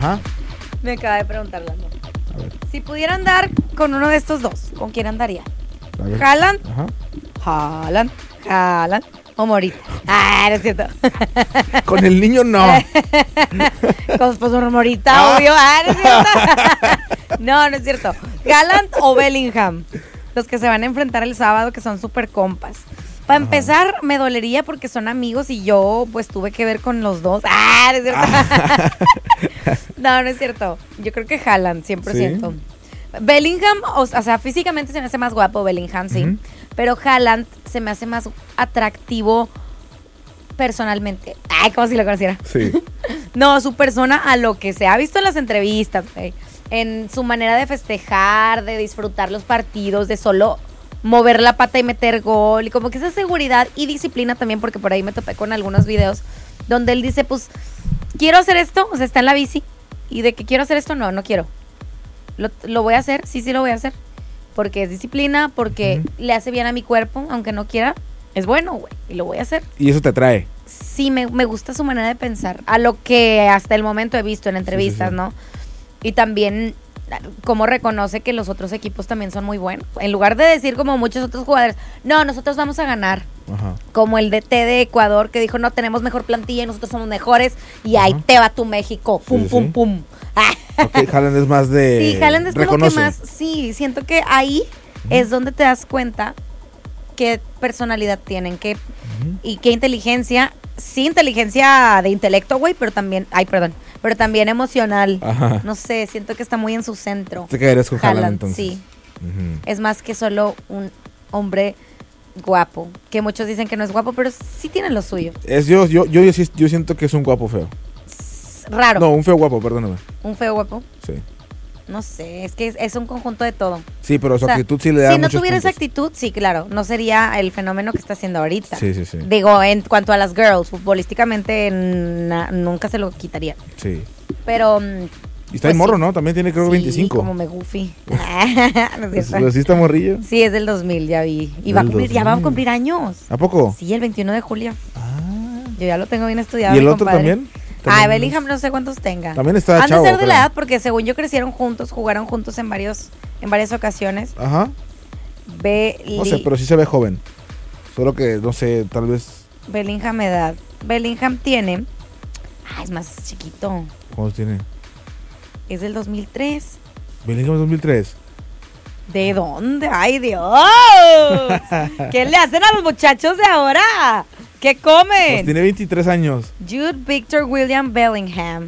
Ajá. Me acaba de preguntar Lalo. A ver. Si pudiera andar con uno de estos dos, ¿con quién andaría? A ver. ¿Haaland? Ajá. ¿Haaland o Morita? Ah, no es cierto. Con el niño no. Con Morita, obvio. Ah, no es cierto. No es cierto. ¿Haaland o Bellingham? Los que se van a enfrentar el sábado, que son súper compas. Para empezar, me dolería porque son amigos y yo pues tuve que ver con los dos. Ah, no es cierto. No es cierto. Yo creo que Haaland, 100%. ¿Sí? Bellingham, o sea, físicamente se me hace más guapo Bellingham, sí. Uh-huh. Pero Haaland se me hace más atractivo personalmente. Ay, como si lo conociera. Sí. No, su persona, a lo que se ha visto en las entrevistas, en su manera de festejar, de disfrutar los partidos, de solo mover la pata y meter gol, y como que esa seguridad y disciplina también, porque por ahí me topé con algunos videos donde él dice, pues, quiero hacer esto, o sea, está en la bici, y de que quiero hacer esto, no quiero. Lo voy a hacer, sí lo voy a hacer, porque es disciplina, porque le hace bien a mi cuerpo, aunque no quiera, es bueno, güey, y lo voy a hacer. ¿Y eso te atrae? Sí, me gusta su manera de pensar, a lo que hasta el momento he visto en entrevistas, sí. ¿No? Y también cómo reconoce que los otros equipos también son muy buenos. En lugar de decir como muchos otros jugadores, no, nosotros vamos a ganar. Ajá. Como el DT de Ecuador que dijo, no, tenemos mejor plantilla y nosotros somos mejores y ahí te va tu México. Pum, pum, pum. Ok, Haaland es más de... Sí, Haaland es como que más... Sí, siento que ahí es donde te das cuenta qué personalidad tienen, y qué inteligencia. Sí, inteligencia de intelecto, güey, pero también... pero también emocional. Ajá. No sé, siento que está muy en su centro. ¿Te quedarías con Haaland entonces? Sí. Es más que solo un hombre guapo, que muchos dicen que no es guapo, pero sí tiene lo suyo. Yo siento que es un guapo feo. Raro. No, un feo guapo, perdóname. ¿Un feo guapo? Sí. No sé, es que es un conjunto de todo. Sí, pero su actitud sí le da muchos Si no tuviera puntos. esa actitud, sí, claro, no sería el fenómeno que está haciendo ahorita. Sí. Digo, en cuanto a las girls, futbolísticamente nunca se lo quitaría. Sí. Pero... Y está en morro, ¿no? También tiene creo 25. Como me goofy. No es cierto. ¿Sí está morrillo? Sí, es del 2000, ya vi. Y ya va a cumplir años. ¿A poco? Sí, el 21 de julio. Yo ya lo tengo bien estudiado. ¿Y el otro también? Bellingham no sé cuántos tenga. También está chavo. Han de ser de la edad porque según yo crecieron juntos, jugaron juntos en varias ocasiones. Ajá. No sé, pero sí se ve joven. Solo que, no sé, tal vez... Bellingham edad. Bellingham tiene... es más chiquito. ¿Cuántos tiene? Es del 2003. ¿Bellingham es 2003? ¿De dónde? ¡Ay, Dios! ¿Qué le hacen a los muchachos de ahora? ¿Qué comen? Pues tiene 23 años. Jude Victor William Bellingham.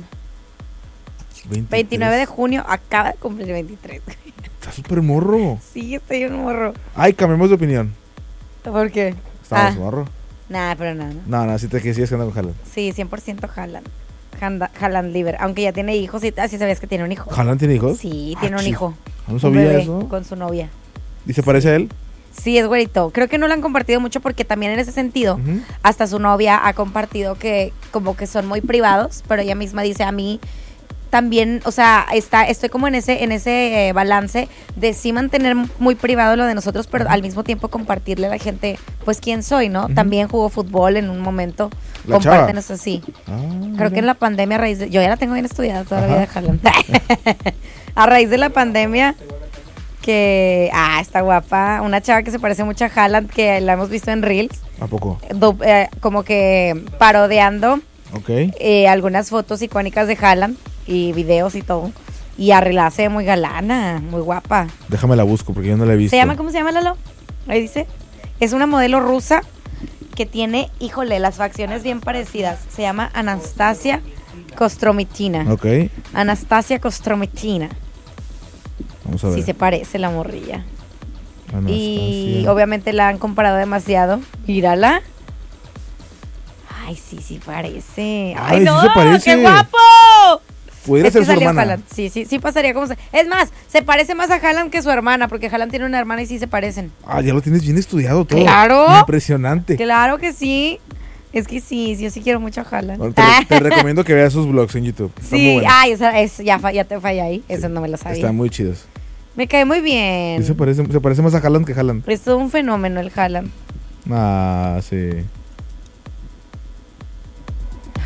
29 de junio, acaba de cumplir 23. Está súper morro. Sí, estoy un morro. Ay, cambiamos de opinión. ¿Por qué? Estabas morro. Nah, pero nada. No, sí te sigues quedando con Haaland. Sí, 100% Haaland. Haaland libre, aunque ya tiene hijos y así sabías que tiene un hijo. ¿Haaland tiene hijos? Sí, tiene un hijo. No sabía eso. Con su novia. ¿Y se parece a él? Sí, es güerito. Creo que no lo han compartido mucho porque también en ese sentido, hasta su novia ha compartido que como que son muy privados, pero ella misma dice a mí también, o sea, estoy como en ese balance de sí mantener muy privado lo de nosotros, pero al mismo tiempo compartirle a la gente, pues quién soy, ¿no? También jugó fútbol en un momento, comparten eso así. Creo que en la pandemia yo ya la tengo bien estudiada toda la vida de Haaland. A raíz de la pandemia que, está guapa, una chava que se parece mucho a Haaland, que la hemos visto en Reels. ¿A poco? Como que parodiando Okay. Algunas fotos icónicas de Haaland y videos y todo. Y arreglada, se ve muy galana, muy guapa. Déjame la busco porque yo no la he visto. ¿Cómo se llama, Lalo? Ahí dice. Es una modelo rusa que tiene, híjole, las facciones bien parecidas. Se llama Anastasia Kostromitina. Ok. Anastasia Kostromitina. Vamos a ver. Sí se parece la morrilla. Anastasia. Y obviamente la han comparado demasiado. Mírala. Ay, sí parece. ¡Ay, no! Sí se parece. ¡Qué guapo! Pudiera ser su hermana. Haaland. Sí pasaría como... Es más, se parece más a Haaland que su hermana, porque Haaland tiene una hermana y sí se parecen. Ya lo tienes bien estudiado todo. ¡Claro! Impresionante. Claro que sí. Es que sí, yo sí quiero mucho a Haaland. Bueno, te recomiendo que veas sus vlogs en YouTube. Están muy buenos. Ya te fallé ahí. Eso no me lo sabía. Están muy chidos. Me cae muy bien. Sí, se parece más a Haaland que Haaland. Es todo un fenómeno el Haaland. Sí.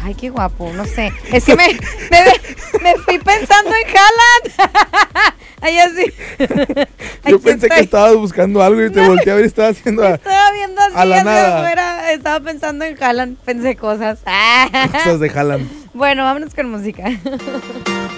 Ay, qué guapo, no sé. Es que me fui pensando en Haaland. Ay, así. Yo pensé que estabas buscando algo y te volteé a ver y estaba haciendo estaba viendo así a la nada. Afuera, estaba pensando en Haaland, pensé cosas. Cosas de Haaland. Bueno, vámonos con música.